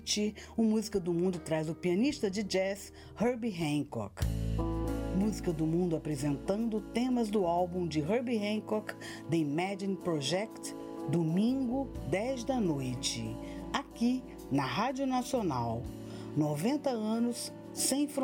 O Música do Mundo traz o pianista de jazz Herbie Hancock. Música do Mundo apresentando temas do álbum de Herbie Hancock, The Imagine Project, domingo, 10 da noite, aqui na Rádio Nacional. 90 anos sem fronteiras.